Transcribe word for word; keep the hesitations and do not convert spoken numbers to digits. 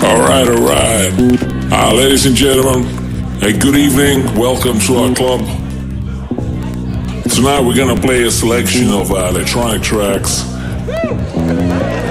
All right, all right. Uh, ladies and gentlemen, a good evening. Welcome to our club. Tonight we're gonna play a selection of uh, electronic tracks.